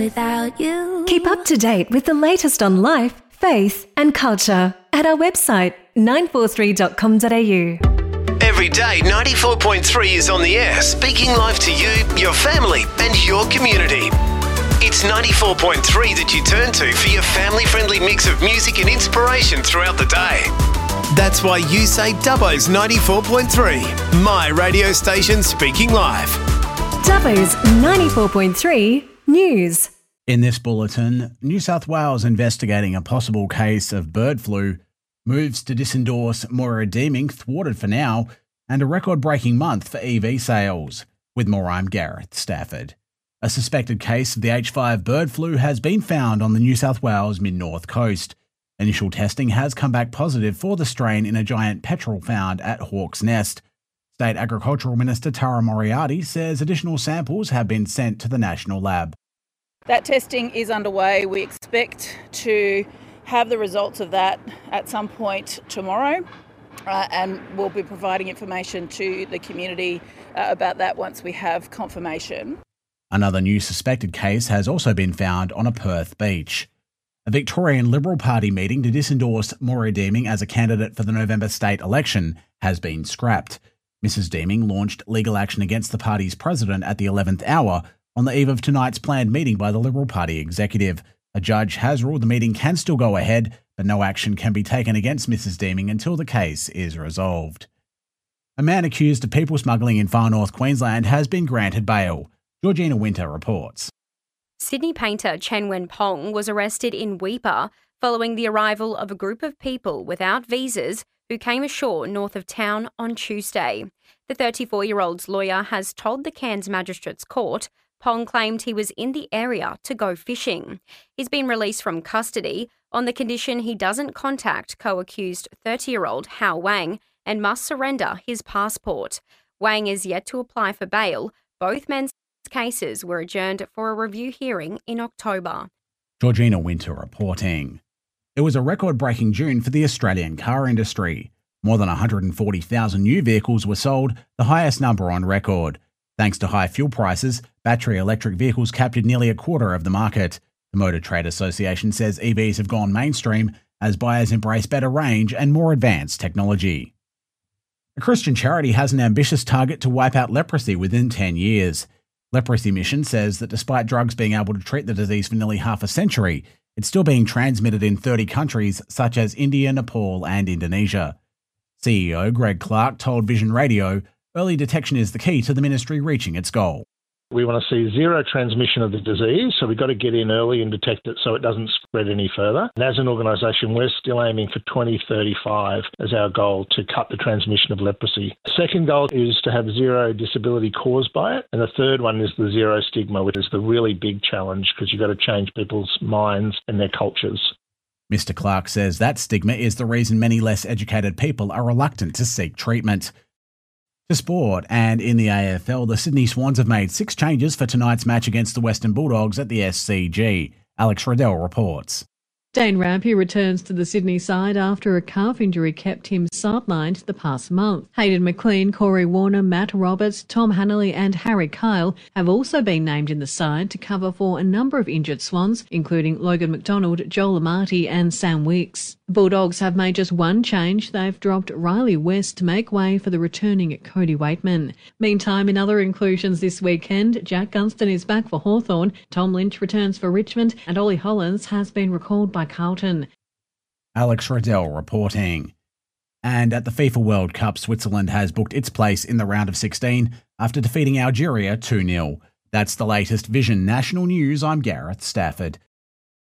without you. Keep up to date with the latest on life, faith and culture at our website 943.com.au. Every day, 94.3 is on the air, speaking life to you, your family and your community. It's 94.3 that you turn to for your family-friendly mix of music and inspiration throughout the day. That's why you say Dubbo's 94.3, my radio station speaking live. Dubbo's 94.3 News. In this bulletin, New South Wales investigating a possible case of bird flu, moves to disendorse Moira Deeming thwarted for now, and a record-breaking month for EV sales. With more, I'm Gareth Stafford. A suspected case of the H5 bird flu has been found on the New South Wales mid-north coast. Initial testing has come back positive for the strain in a giant petrel found at Hawk's Nest. State Agricultural Minister Tara Moriarty says additional samples have been sent to the National Lab. That testing is underway. We expect to have the results of that at some point tomorrow, and we'll be providing information to the community about that once we have confirmation. Another new suspected case has also been found on a Perth beach. A Victorian Liberal Party meeting to disendorse Moira Deeming as a candidate for the November state election has been scrapped. Mrs Deeming launched legal action against the party's president at the 11th hour on the eve of tonight's planned meeting by the Liberal Party executive. A judge has ruled the meeting can still go ahead, but no action can be taken against Mrs Deeming until the case is resolved. A man accused of people smuggling in far north Queensland has been granted bail. Georgina Winter reports. Sydney painter Chen Wen-pong was arrested in Weipa following the arrival of a group of people without visas who came ashore north of town on Tuesday. The 34-year-old's lawyer has told the Cairns Magistrates Court Pong claimed he was in the area to go fishing. He's been released from custody on the condition he doesn't contact co-accused 30-year-old Hao Wang and must surrender his passport. Wang is yet to apply for bail. Both men's cases were adjourned for a review hearing in October. Georgina Winter reporting. It was a record-breaking June for the Australian car industry. More than 140,000 new vehicles were sold, the highest number on record. Thanks to high fuel prices, battery electric vehicles captured nearly a quarter of the market. The Motor Trade Association says EVs have gone mainstream as buyers embrace better range and more advanced technology. A Christian charity has an ambitious target to wipe out leprosy within 10 years. Leprosy Mission says that despite drugs being able to treat the disease for nearly half a century, it's still being transmitted in 30 countries such as India, Nepal and Indonesia. CEO Greg Clark told Vision Radio, early detection is the key to the ministry reaching its goal. We want to see zero transmission of the disease, so we've got to get in early and detect it so it doesn't spread any further. And as an organisation, we're still aiming for 2035 as our goal to cut the transmission of leprosy. The second goal is to have zero disability caused by it. And the third one is the zero stigma, which is the really big challenge because you've got to change people's minds and their cultures. Mr. Clark says that stigma is the reason many less educated people are reluctant to seek treatment. To sport, and in the AFL, the Sydney Swans have made 6 changes for tonight's match against the Western Bulldogs at the SCG. Alex Riddell reports. Dane Rampe returns to the Sydney side after a calf injury kept him sidelined the past month. Hayden McLean, Corey Warner, Matt Roberts, Tom Hanley and Harry Kyle have also been named in the side to cover for a number of injured Swans, including Logan McDonald, Joel Amati and Sam Wicks. The Bulldogs have made just one change. They've dropped Riley West to make way for the returning Cody Waitman. Meantime, in other inclusions this weekend, Jack Gunston is back for Hawthorn, Tom Lynch returns for Richmond and Ollie Hollins has been recalled by Carlton. Alex Riddell reporting. And at the FIFA World Cup, Switzerland has booked its place in the round of 16 after defeating Algeria 2-0. That's the latest Vision National News. I'm Gareth Stafford.